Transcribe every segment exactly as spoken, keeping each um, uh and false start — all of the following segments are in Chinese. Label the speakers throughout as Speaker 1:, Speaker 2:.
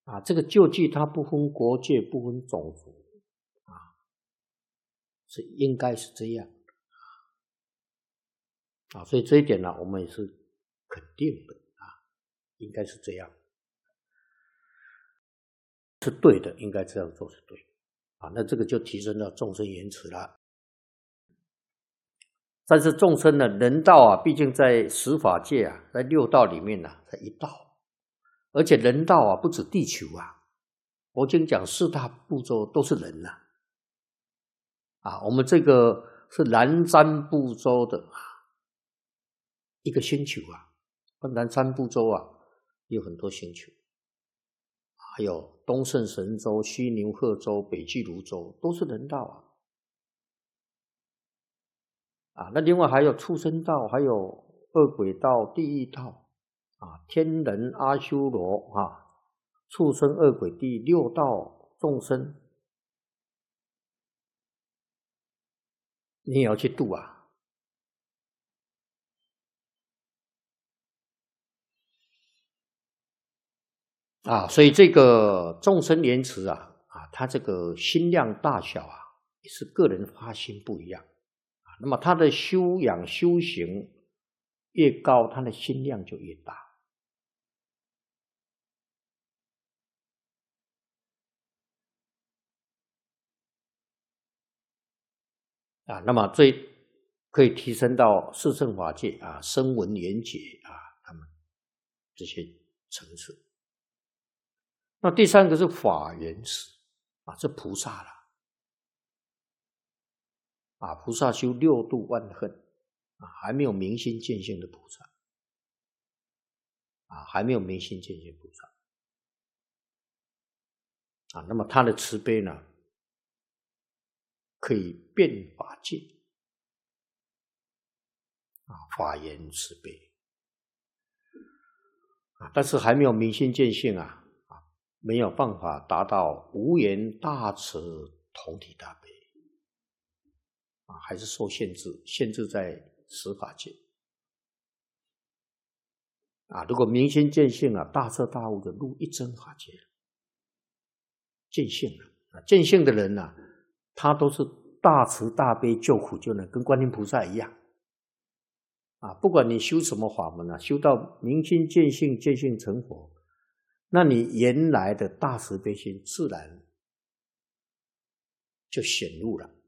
Speaker 1: 啊，这个救济它不分国界，不分种族，啊，是应该是这样啊，所以这一点呢，我们也是肯定的啊，应该是这样，是对的，应该这样做是对啊，那这个就提升到众生缘慈了。但是众生呢，人道啊，毕竟在十法界啊，在六道里面啊，才一道，而且人道啊，不止地球啊。佛经讲四大部洲都是人呐、啊，啊，我们这个是南瞻部洲的一个星球啊，南瞻部洲啊有很多星球，还有东胜神州、西牛贺州、北俱泸州，都是人道啊。啊，那另外还有畜生道，还有恶鬼道、地狱道，啊，天人、阿修罗啊，畜生、恶鬼、地狱六道众生，你也要去度啊。啊，所以这个众生缘慈啊，啊，他这个心量大小啊，也是个人发心不一样啊。那么他的修养修行越高，他的心量就越大啊。那么最可以提升到四圣法界啊，声闻缘觉啊，他们这些层次。那第三个是法缘慈啊，这菩萨了啊，菩萨修六度万恨啊，还没有明心见性的菩萨啊，还没有明心见性菩萨啊，那么他的慈悲呢，可以遍法界啊，法缘慈悲啊，但是还没有明心见性啊，啊，没有办法达到无缘大慈同体大悲啊，还是受限制，限制在十法界啊。如果明心见性啊，大彻大悟的入一真法界，见性了啊，见性的人呢、啊，他都是大慈大悲救苦救难，跟观音菩萨一样啊。不管你修什么法门啊，修到明心见性，见性成佛，那你原来的大慈悲心自然就显露了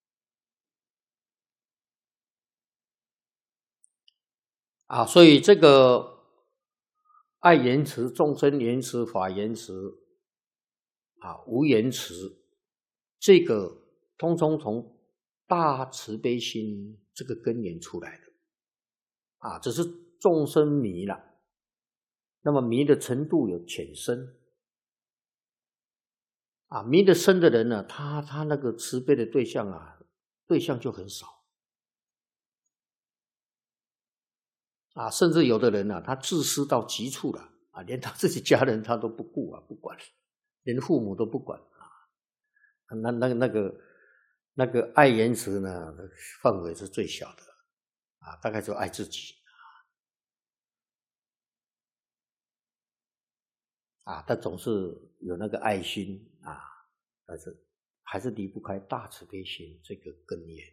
Speaker 1: 啊。所以这个爱言辞、众生言辞、法言辞啊，无言辞，这个通通从大慈悲心这个根源出来的啊，只是众生迷了。那么迷的程度有浅深啊，迷得深的人呢，他他那个慈悲的对象啊，对象就很少啊，甚至有的人呢、啊，他自私到极处了啊，连他自己家人他都不顾啊，不管，连父母都不管啊，那那那个那个爱言辞呢，范围是最小的啊，大概就爱自己啊，他总是有那个爱心啊，但是还是离不开大慈悲心这个根源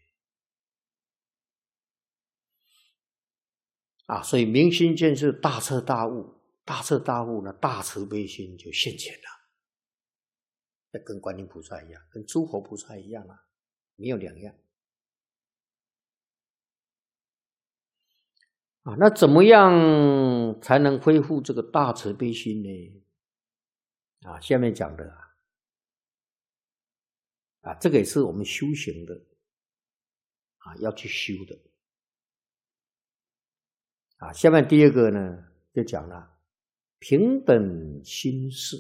Speaker 1: 啊，所以明心见性大彻大悟，大彻大悟呢，大慈悲心就现前了，那跟观音菩萨一样，跟诸佛菩萨一样啊，没有两样啊。那怎么样才能恢复这个大慈悲心呢？啊，下面讲的啊，啊，这个也是我们修行的啊，要去修的啊。下面第二个呢，就讲了平等心事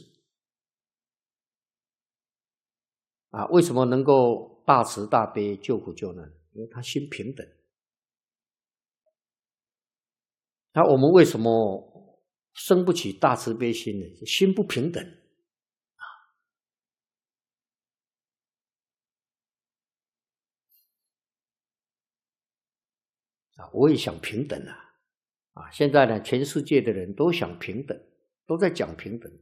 Speaker 1: 啊。为什么能够大慈大悲救苦救难？因为他心平等。那我们为什么生不起大慈悲心呢？心不平等啊！我也想平等啊！啊，现在呢，全世界的人都想平等，都在讲平等。